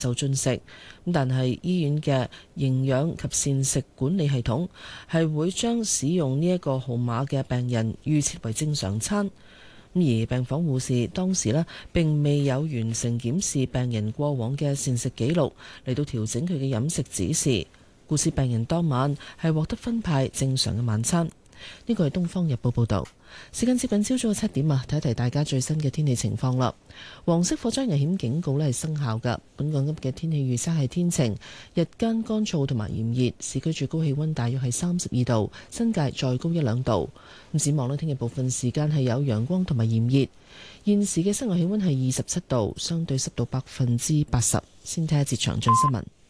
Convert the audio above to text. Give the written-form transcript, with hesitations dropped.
受進食。但係醫院嘅營養及膳食管理系統係會將使用呢一個號碼嘅病人預設為正常餐。而病房護士當時呢並未有完成檢視病人過往嘅膳食記錄嚟到調整佢嘅飲食指示，故此病人當晚係獲得分派正常嘅晚餐。呢個係《東方日報》報導。時間接近朝早嘅7點啊，睇一睇大家最新嘅天氣情況啦。黃色火災危險警告呢係生效㗎。本港今日嘅天氣預測係天晴，日間乾燥同埋炎熱，市區最高氣溫大約係32度，新界再高1-2度。咁展望呢，聽日部分時間係有陽光同埋炎熱。現時嘅室外氣溫係27度，相對濕度80%。先睇一節詳盡新聞。